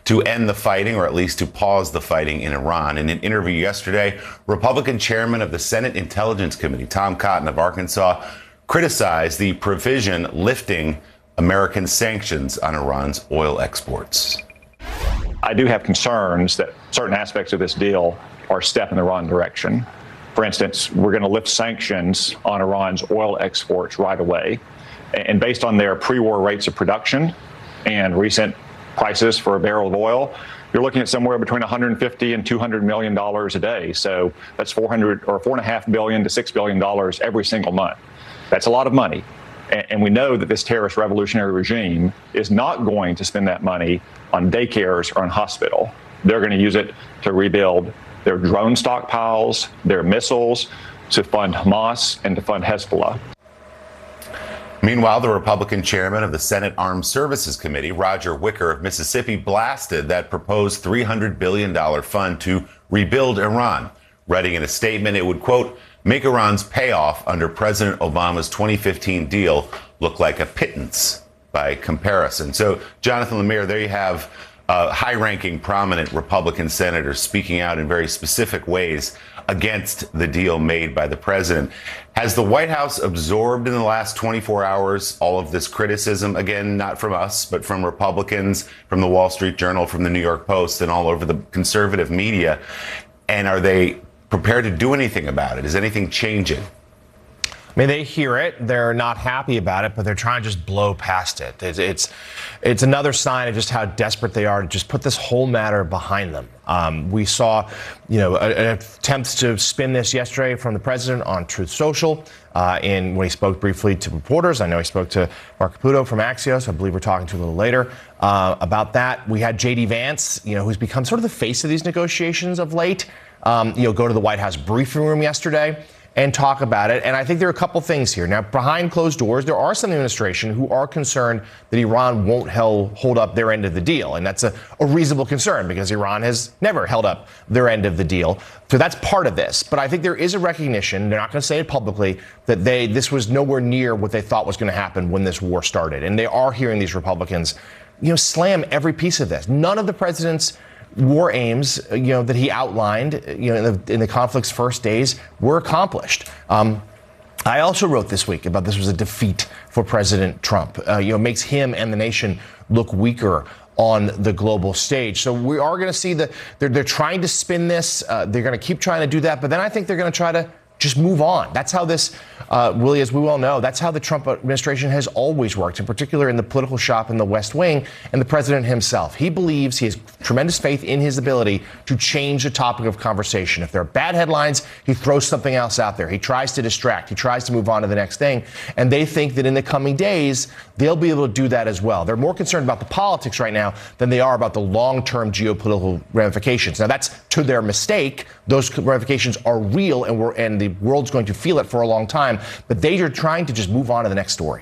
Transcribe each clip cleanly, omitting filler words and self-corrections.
to end the fighting, or at least to pause the fighting in Iran. In an interview yesterday, Republican chairman of the Senate Intelligence Committee, Tom Cotton of Arkansas, criticized the provision lifting American sanctions on Iran's oil exports. I do have concerns that certain aspects of this deal are a step in the wrong direction. For instance, we're going to lift sanctions on Iran's oil exports right away. And based on their pre-war rates of production and recent prices for a barrel of oil, you're looking at somewhere between $150 and $200 million a day. So that's $4.5 billion to $6 billion every single month. That's a lot of money. And we know that this terrorist revolutionary regime is not going to spend that money on daycares or on hospital. They're going to use it to rebuild their drone stockpiles, their missiles, to fund Hamas and to fund Hezbollah. Meanwhile, the Republican chairman of the Senate Armed Services Committee, Roger Wicker of Mississippi, blasted that proposed $300 billion fund to rebuild Iran, writing in a statement it would, quote, make Iran's payoff under President Obama's 2015 deal look like a pittance by comparison. So, Jonathan Lemire, there you have high-ranking, prominent Republican senators speaking out in very specific ways against the deal made by the president. Has the White House absorbed in the last 24 hours all of this criticism? Again, not from us, but from Republicans, from the Wall Street Journal, from the New York Post, and all over the conservative media. And are they prepared to do anything about it? Is anything changing? I mean, they hear it. They're not happy about it, but they're trying to just blow past it. It's another sign of just how desperate they are to just put this whole matter behind them. We saw, an attempt to spin this yesterday from the president on Truth Social, when he spoke briefly to reporters. I know he spoke to Mark Caputo from Axios. I believe we're talking to a little later about that. We had J.D. Vance, who's become sort of the face of these negotiations of late. Go to the White House briefing room yesterday and talk about it. And I think there are a couple things here. Now, behind closed doors, there are some in the administration who are concerned that Iran won't hold up their end of the deal. And that's a reasonable concern because Iran has never held up their end of the deal. So that's part of this. But I think there is a recognition, they're not going to say it publicly, that this was nowhere near what they thought was going to happen when this war started. And they are hearing these Republicans, slam every piece of this. None of the president's war aims, that he outlined, in the conflict's first days were accomplished. I also wrote this week about this was a defeat for President Trump. Makes him and the nation look weaker on the global stage. So we are going to see they're trying to spin this. They're going to keep trying to do that. But then I think they're going to try to just move on. That's how this, Willie, as we well know, that's how the Trump administration has always worked, in particular in the political shop in the West Wing and the president himself. He believes he has tremendous faith in his ability to change the topic of conversation. If there are bad headlines, he throws something else out there. He tries to distract. He tries to move on to the next thing. And they think that in the coming days, they'll be able to do that as well. They're more concerned about the politics right now than they are about the long-term geopolitical ramifications. Now, that's to their mistake. Those ramifications are real, and the world's going to feel it for a long time. But they are trying to just move on to the next story.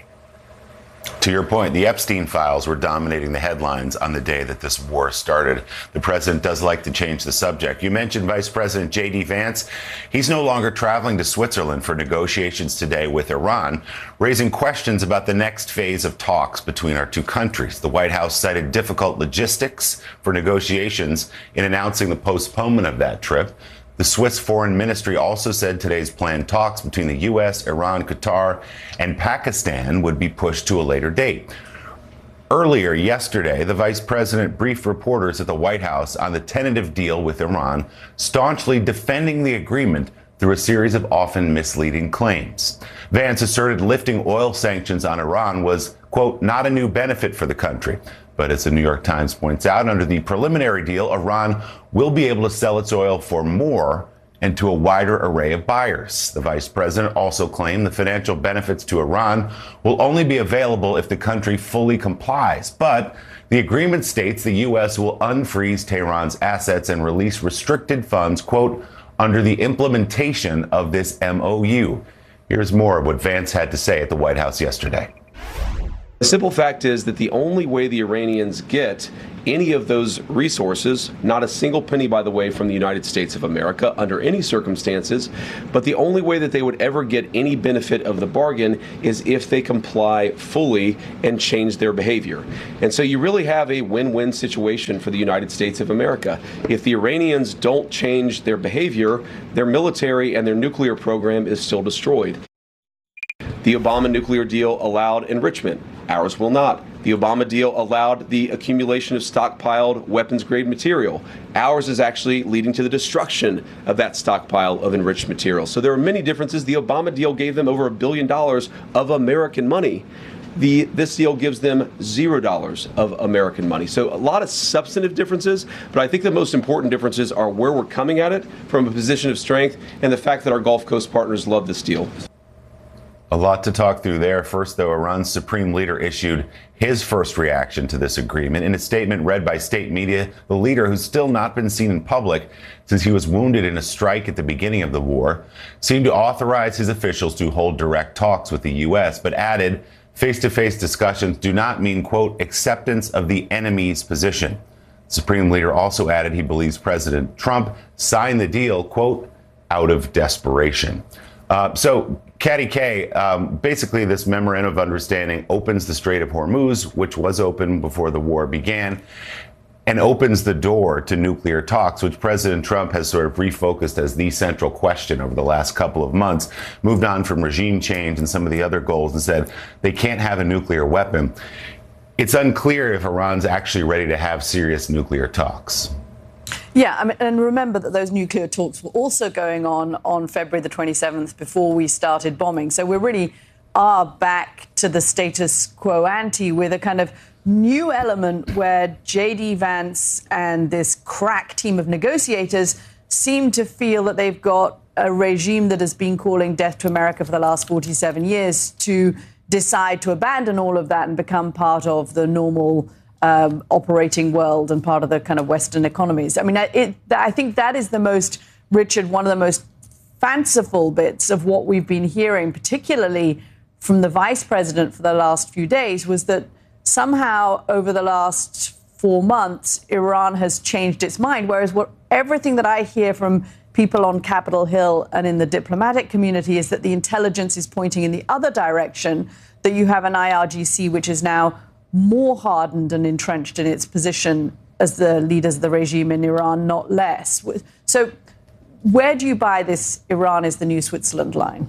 To your point, the Epstein files were dominating the headlines on the day that this war started. The president does like to change the subject. You mentioned Vice President J.D. Vance. He's no longer traveling to Switzerland for negotiations today with Iran, raising questions about the next phase of talks between our two countries. The White House cited difficult logistics for negotiations in announcing the postponement of that trip. The Swiss Foreign Ministry also said today's planned talks between the U.S., Iran, Qatar, and Pakistan would be pushed to a later date. Earlier yesterday, the vice president briefed reporters at the White House on the tentative deal with Iran, staunchly defending the agreement through a series of often misleading claims. Vance asserted lifting oil sanctions on Iran was, quote, not a new benefit for the country. But as the New York Times points out, under the preliminary deal, Iran will be able to sell its oil for more and to a wider array of buyers. The vice president also claimed the financial benefits to Iran will only be available if the country fully complies. But the agreement states the U.S. will unfreeze Tehran's assets and release restricted funds, quote, under the implementation of this MOU. Here's more of what Vance had to say at the White House yesterday. The simple fact is that the only way the Iranians get any of those resources, not a single penny, by the way, from the United States of America under any circumstances, but the only way that they would ever get any benefit of the bargain is if they comply fully and change their behavior. And so you really have a win-win situation for the United States of America. If the Iranians don't change their behavior, their military and their nuclear program is still destroyed. The Obama nuclear deal allowed enrichment. Ours will not. The Obama deal allowed the accumulation of stockpiled weapons-grade material. Ours is actually leading to the destruction of that stockpile of enriched material. So there are many differences. The Obama deal gave them over $1 billion of American money. This deal gives them $0 of American money. So a lot of substantive differences, but I think the most important differences are where we're coming at it from a position of strength and the fact that our Gulf Coast partners love this deal. A lot to talk through there. First, though, Iran's supreme leader issued his first reaction to this agreement. In a statement read by state media, the leader, who's still not been seen in public since he was wounded in a strike at the beginning of the war, seemed to authorize his officials to hold direct talks with the U.S., but added face-to-face discussions do not mean, quote, acceptance of the enemy's position. The supreme leader also added he believes President Trump signed the deal, quote, out of desperation. So, Caddy K, basically this memorandum of understanding opens the Strait of Hormuz, which was open before the war began, and opens the door to nuclear talks, which President Trump has sort of refocused as the central question over the last couple of months, moved on from regime change and some of the other goals and said they can't have a nuclear weapon. It's unclear if Iran's actually ready to have serious nuclear talks. Yeah, I mean, and remember that those nuclear talks were also going on February the 27th before we started bombing. So we really are back to the status quo ante with a kind of new element where J.D. Vance and this crack team of negotiators seem to feel that they've got a regime that has been calling death to America for the last 47 years to decide to abandon all of that and become part of the normal operating world and part of the kind of Western economies. I mean, I think that is the most, Richard, one of the most fanciful bits of what we've been hearing, particularly from the vice president for the last few days, was that somehow over the last 4 months, Iran has changed its mind. Whereas everything that I hear from people on Capitol Hill and in the diplomatic community is that the intelligence is pointing in the other direction, that you have an IRGC which is now more hardened and entrenched in its position as the leaders of the regime in Iran, not less. So where do you buy this Iran is the new Switzerland line?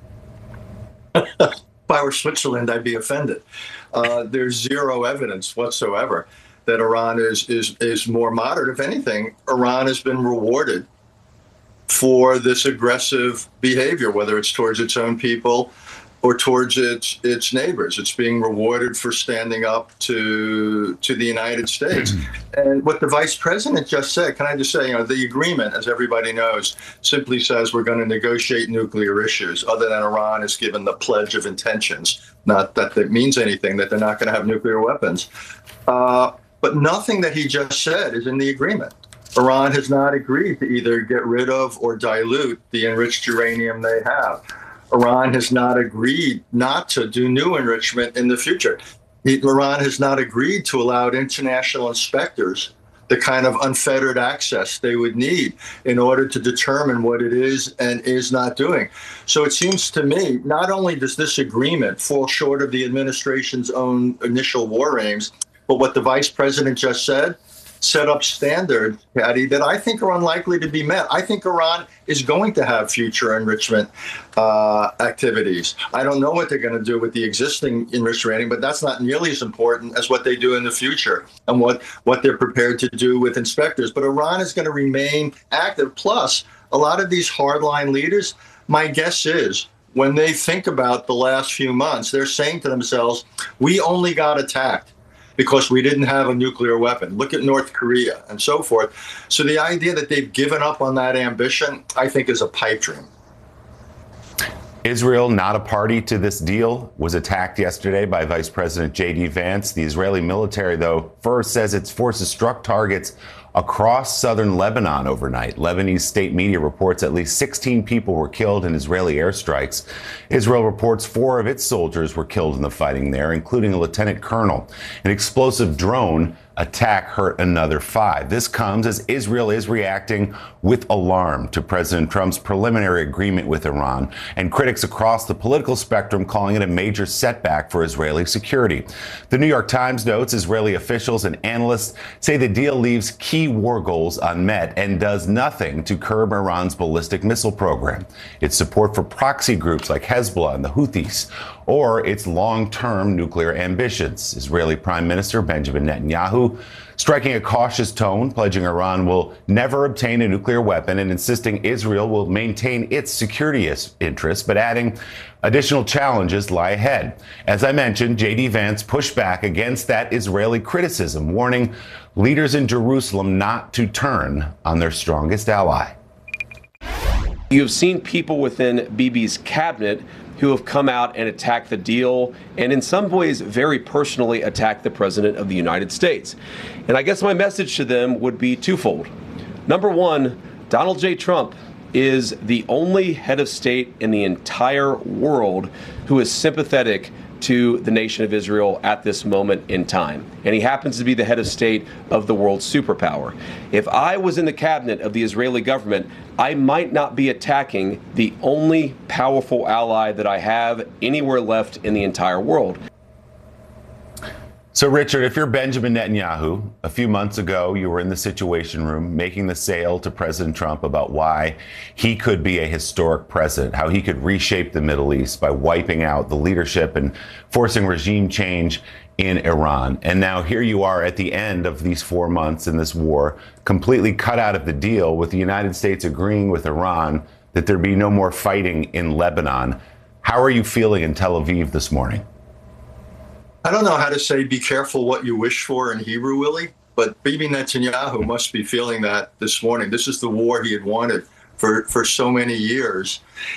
If I were Switzerland, I'd be offended. There's zero evidence whatsoever that Iran is more moderate. If anything, Iran has been rewarded for this aggressive behavior, whether it's towards its own people or towards its neighbors. It's being rewarded for standing up to the United States. And what the vice president just said, can I just say, the agreement, as everybody knows, simply says we're going to negotiate nuclear issues, other than Iran has given the pledge of intentions. Not that that means anything, that they're not going to have nuclear weapons. But nothing that he just said is in the agreement. Iran has not agreed to either get rid of or dilute the enriched uranium they have. Iran has not agreed not to do new enrichment in the future. Iran has not agreed to allow international inspectors the kind of unfettered access they would need in order to determine what it is and is not doing. So it seems to me, not only does this agreement fall short of the administration's own initial war aims, but what the vice president just said, set up standards, Patty, that I think are unlikely to be met. I think Iran is going to have future enrichment activities. I don't know what they're going to do with the existing enriched uranium, but that's not nearly as important as what they do in the future and what they're prepared to do with inspectors. But Iran is going to remain active. Plus, a lot of these hardline leaders, my guess is, when they think about the last few months, they're saying to themselves, we only got attacked because we didn't have a nuclear weapon. Look at North Korea and so forth. So the idea that they've given up on that ambition, I think, is a pipe dream. Israel, not a party to this deal, was attacked yesterday by Vice President J.D. Vance. The Israeli military, though, first says its forces struck targets across southern Lebanon overnight. Lebanese state media reports at least 16 people were killed in Israeli airstrikes. Israel reports 4 of its soldiers were killed in the fighting there, including a lieutenant colonel. An explosive drone attack hurt another 5. This comes as Israel is reacting with alarm to President Trump's preliminary agreement with Iran, and critics across the political spectrum calling it a major setback for Israeli security. The New York Times notes Israeli officials and analysts say the deal leaves key war goals unmet and does nothing to curb Iran's ballistic missile program, its support for proxy groups like Hezbollah and the Houthis, or its long-term nuclear ambitions. Israeli Prime Minister Benjamin Netanyahu striking a cautious tone, pledging Iran will never obtain a nuclear weapon and insisting Israel will maintain its security interests, but adding additional challenges lie ahead. As I mentioned, J.D. Vance pushed back against that Israeli criticism, warning leaders in Jerusalem not to turn on their strongest ally. You've seen people within Bibi's cabinet who have come out and attacked the deal and in some ways very personally attacked the President of the United States. And I guess my message to them would be twofold. Number one, Donald J. Trump is the only head of state in the entire world who is sympathetic to the nation of Israel at this moment in time. And he happens to be the head of state of the world's superpower. If I was in the cabinet of the Israeli government, I might not be attacking the only powerful ally that I have anywhere left in the entire world. So, Richard, if you're Benjamin Netanyahu, a few months ago, you were in the Situation Room making the sale to President Trump about why he could be a historic president, how he could reshape the Middle East by wiping out the leadership and forcing regime change in Iran. And now here you are at the end of these 4 months in this war, completely cut out of the deal, with the United States agreeing with Iran that there be no more fighting in Lebanon. How are you feeling in Tel Aviv this morning? I don't know how to say be careful what you wish for in Hebrew, Willie, but Bibi Netanyahu must be feeling that this morning. This is the war he had wanted for so many years.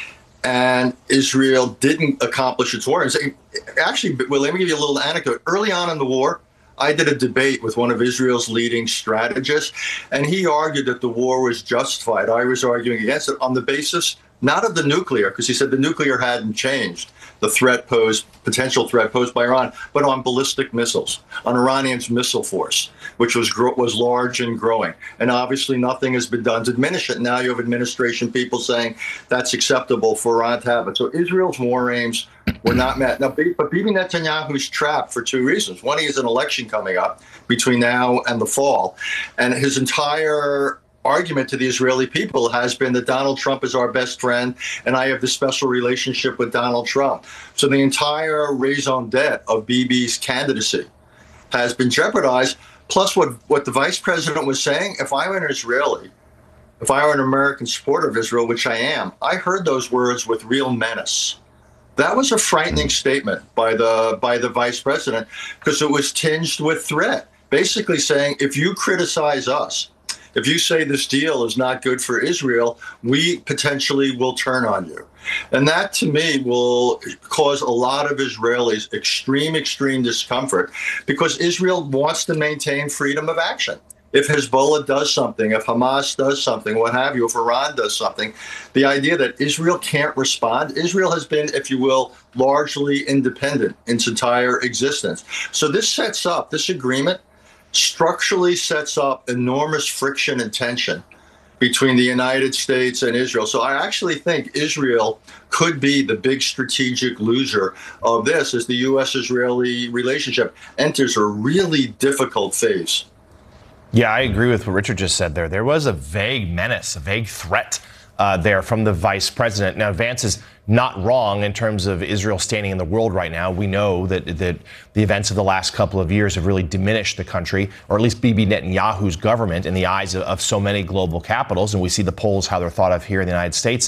And Israel didn't accomplish its war. Actually, well, let me give you a little anecdote. Early on in the war, I did a debate with one of Israel's leading strategists, and he argued that the war was justified. I was arguing against it on the basis not of the nuclear, because he said the nuclear hadn't changed, the potential threat posed by Iran, but on ballistic missiles, on Iranian's missile force, which was large and growing. And obviously nothing has been done to diminish it. Now you have administration people saying that's acceptable for Iran to have it. So Israel's war aims were not met. Now, but Bibi Netanyahu's trapped for 2 reasons. One, he has an election coming up between now and the fall, and his entire argument to the Israeli people has been that Donald Trump is our best friend, and I have this special relationship with Donald Trump. So the entire raison d'etre of Bibi's candidacy has been jeopardized. Plus, what the vice president was saying, if I were an Israeli, if I were an American supporter of Israel, which I am, I heard those words with real menace. That was a frightening statement by the vice president, because it was tinged with threat, basically saying, if you criticize us, if you say this deal is not good for Israel, we potentially will turn on you. And that, to me, will cause a lot of Israelis extreme discomfort, because Israel wants to maintain freedom of action. If Hezbollah does something, if Hamas does something, what have you, if Iran does something, the idea that Israel can't respond, Israel has been, if you will, largely independent in its entire existence. So this agreement structurally sets up enormous friction and tension between the United States and Israel. So I actually think Israel could be the big strategic loser of this as the U.S.-Israeli relationship enters a really difficult phase. Yeah, I agree with what Richard just said there. There was a vague menace, a vague threat there from the vice president. Now, Vance is not wrong in terms of Israel standing in the world right now. We know that the events of the last couple of years have really diminished the country, or at least Bibi Netanyahu's government, in the eyes of so many global capitals. And we see the polls, how they're thought of here in the United States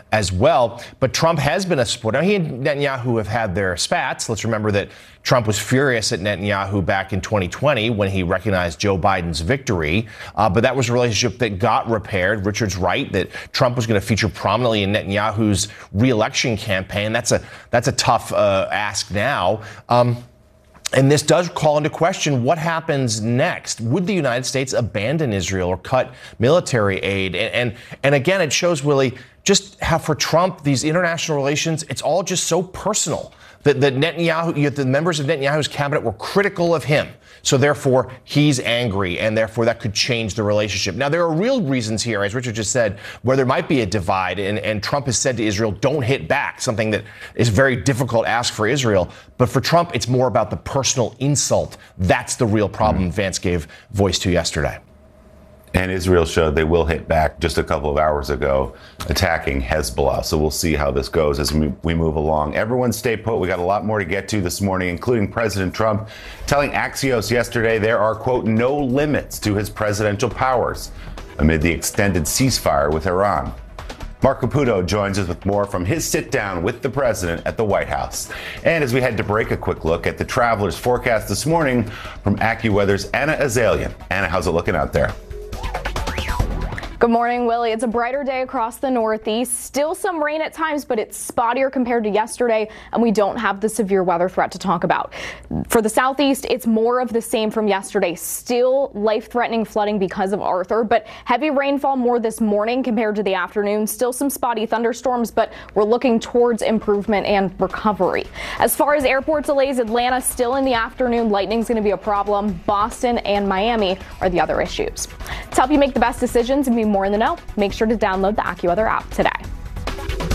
as well. But Trump has been a supporter. Now, he and Netanyahu have had their spats. Let's remember that Trump was furious at Netanyahu back in 2020 when he recognized Joe Biden's victory. But that was a relationship that got repaired. Richard's right that Trump was going to feature prominently in Netanyahu's re-election campaign. That's a tough ask now. And this does call into question what happens next. Would the United States abandon Israel or cut military aid? And again, it shows, Willie, just how for Trump, these international relations, it's all just so personal. That Netanyahu, the members of Netanyahu's cabinet were critical of him. So therefore, he's angry, and therefore that could change the relationship. Now, there are real reasons here, as Richard just said, where there might be a divide, and Trump has said to Israel, don't hit back, something that is a very difficult ask for Israel. But for Trump, it's more about the personal insult. That's the real problem Vance gave voice to yesterday. And Israel showed they will hit back just a couple of hours ago, attacking Hezbollah. So we'll see how this goes as we move along. Everyone stay put. We got a lot more to get to this morning, including President Trump telling Axios yesterday there are, quote, no limits to his presidential powers amid the extended ceasefire with Iran. Mark Caputo joins us with more from his sit-down with the president at the White House. And as we head to break, a quick look at the travelers forecast this morning from AccuWeather's Anna Azalian. Anna, how's it looking out there? Good morning, Willie. It's a brighter day across the Northeast. Still some rain at times, but it's spottier compared to yesterday, and we don't have the severe weather threat to talk about. For the Southeast, it's more of the same from yesterday. Still life-threatening flooding because of Arthur, but heavy rainfall more this morning compared to the afternoon. Still some spotty thunderstorms, but we're looking towards improvement and recovery. As far as airport delays, Atlanta still in the afternoon. Lightning's going to be a problem. Boston and Miami are the other issues. To help you make the best decisions and be more in the know, make sure to download the AccuWeather app today.